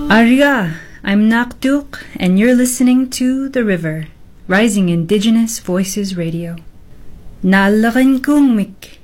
Ariga, I'm Nakduk, and you're listening to The River, Rising Indigenous Voices Radio. Nalakin kung mik,